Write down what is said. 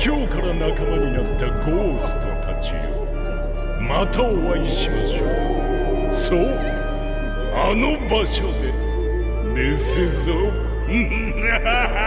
今日から仲間になったゴーストたちよ、またお会いしましょう。そう、あの場所でですぞ。